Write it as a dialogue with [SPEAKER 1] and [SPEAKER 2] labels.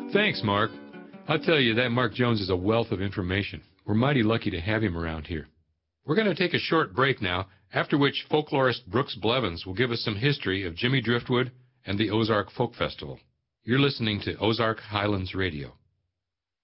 [SPEAKER 1] Thanks, Mark. I'll tell you, that Mark Jones is a wealth of information. We're mighty lucky to have him around here. We're going to take a short break now, after which folklorist Brooks Blevins will give us some history of Jimmy Driftwood and the Ozark Folk Festival. You're listening to Ozark Highlands Radio.